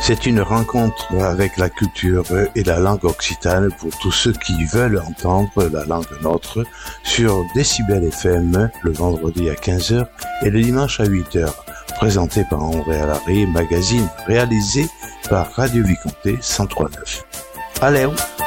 C'est une rencontre avec la culture et la langue occitane pour tous ceux qui veulent entendre la langue nôtre sur Décibel FM le vendredi à 15h et le dimanche à 8h. Présenté par André Alary, magazine réalisé par Radio Vicomté 103.9. Allez!